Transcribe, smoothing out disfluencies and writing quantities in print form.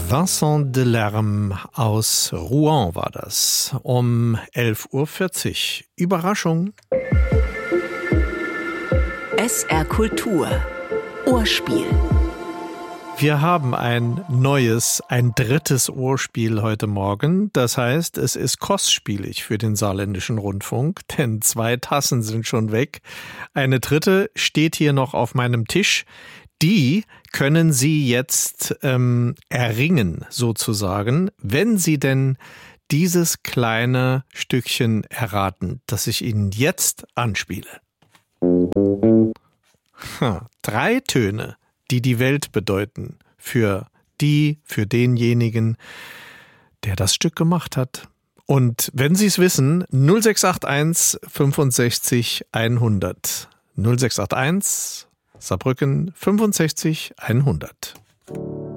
Vincent Delerme aus Rouen war das. Um 11.40 Uhr. Überraschung. SR Kultur. Ohrspiel. Wir haben ein drittes Ohrspiel heute Morgen. Das heißt, es ist kostspielig für den Saarländischen Rundfunk, denn 2 Tassen sind schon weg. Eine dritte steht hier noch auf meinem Tisch. Die können Sie jetzt erringen, sozusagen, wenn Sie denn dieses kleine Stückchen erraten, das ich Ihnen jetzt anspiele. 3 Töne, die die Welt bedeuten, für denjenigen, der das Stück gemacht hat. Und wenn Sie es wissen, 0681 65 100. 0681 Saarbrücken 65 100.